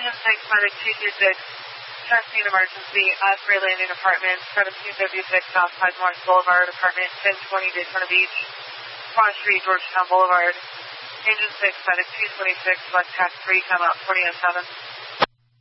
Engine 6, Medic 226, testing emergency at Free Landing Apartment, 1756 South Pismore Boulevard, Apartment 1020 Daytona Beach, Quad Street, Georgetown Boulevard. Engine 6, Medic 226, West Tax 3, come out 2007.